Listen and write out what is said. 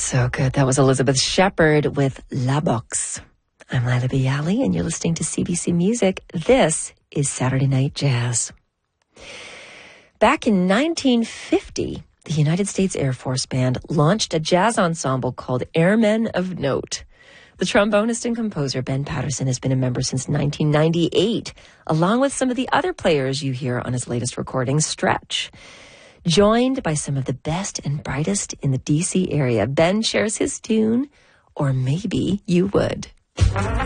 So good. That was Elizabeth Shepherd with La Box. I'm Lila Bialy, and you're listening to CBC Music. This is Saturday Night Jazz. Back in 1950, the United States Air Force Band launched a jazz ensemble called Airmen of Note. The trombonist and composer Ben Patterson has been a member since 1998, along with some of the other players you hear on his latest recording, Stretch. Joined by some of the best and brightest in the D.C. area, Ben shares his tune, Or Maybe You Would.